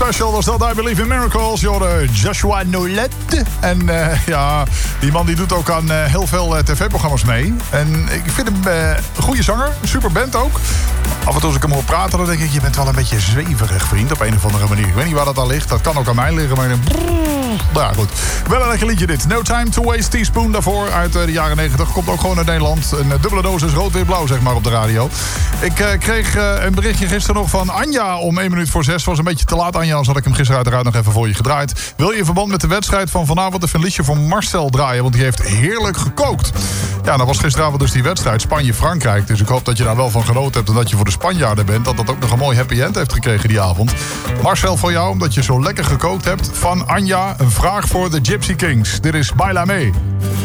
Special was dat I Believe in Miracles. Jorde Joshua Nolet. En die man die doet ook aan heel veel tv-programma's mee. En ik vind hem een goede zanger. Een super band ook. Af en toe als ik hem hoor praten, dan denk ik... je bent wel een beetje zweverig, vriend, op een of andere manier. Ik weet niet waar dat al ligt. Dat kan ook aan mij liggen, maar... Nou goed, wel een lekker liedje dit. No Time to Waste, Teaspoon daarvoor uit de jaren 90. Komt ook gewoon uit Nederland. Een dubbele dosis rood-wit-blauw, zeg maar, op de radio. Ik kreeg een berichtje gisteren nog van Anja om 6:01. Was een beetje te laat, Anja, anders had ik hem gisteren uiteraard nog even voor je gedraaid. Wil je in verband met de wedstrijd van vanavond even een liedje voor Marcel draaien? Want die heeft heerlijk gekookt. Ja, dan was gisteravond dus die wedstrijd Spanje-Frankrijk. Dus ik hoop dat je daar wel van genoten hebt en dat je voor de Spanjaarden bent. Dat ook nog een mooi happy end heeft gekregen die avond. Marcel, voor jou, omdat je zo lekker gekookt hebt. Van Anja, een vraag voor de Gypsy Kings. Dit is Baila Me.